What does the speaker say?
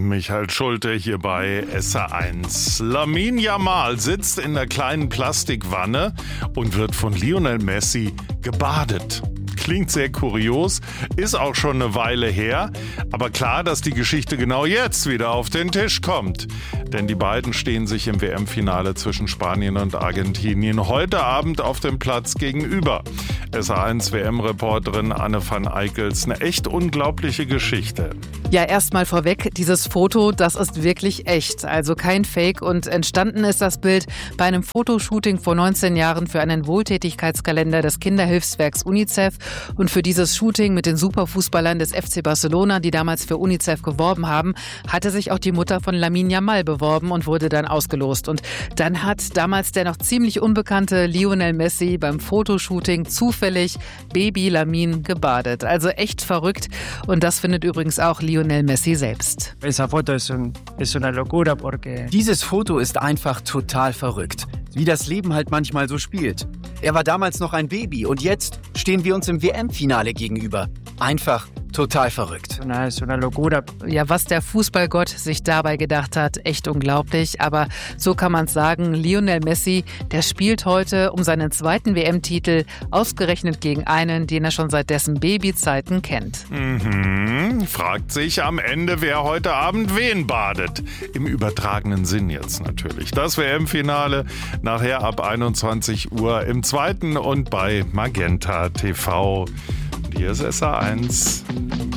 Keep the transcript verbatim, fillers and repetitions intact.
Michael Schulte hier bei S R eins. Lamine Yamal sitzt in der kleinen Plastikwanne und wird von Lionel Messi gebadet. Klingt sehr kurios, ist auch schon eine Weile her, aber klar, dass die Geschichte genau jetzt wieder auf den Tisch kommt. Denn die beiden stehen sich im W M-Finale zwischen Spanien und Argentinien heute Abend auf dem Platz gegenüber. S R eins W M-Reporterin Anne van Eickels, eine echt unglaubliche Geschichte. Ja, erstmal vorweg, dieses Foto, das ist wirklich echt, also kein Fake, und entstanden ist das Bild bei einem Fotoshooting vor neunzehn Jahren für einen Wohltätigkeitskalender des Kinderhilfswerks UNICEF, und für dieses Shooting mit den Superfußballern des F C Barcelona, die damals für UNICEF geworben haben, hatte sich auch die Mutter von Lamine Yamal beworben und wurde dann ausgelost. Und dann hat damals der noch ziemlich unbekannte Lionel Messi beim Fotoshooting zufällig Baby Lamine gebadet. Also echt verrückt, und das findet übrigens auch Lionel Messi selbst. Dieses Foto ist einfach total verrückt, wie das Leben halt manchmal so spielt. Er war damals noch ein Baby und jetzt stehen wir uns im W M-Finale gegenüber. Einfach total verrückt. Ja, was der Fußballgott sich dabei gedacht hat, echt unglaublich. Aber so kann man es sagen, Lionel Messi, der spielt heute um seinen zweiten W M-Titel, ausgerechnet gegen einen, den er schon seit dessen Babyzeiten kennt. Mhm. Fragt sich am Ende, wer heute Abend wen badet. Im übertragenen Sinn jetzt natürlich. Das W M-Finale nachher ab einundzwanzig Uhr im zweiten und bei Magenta T V. Und hier ist S R eins.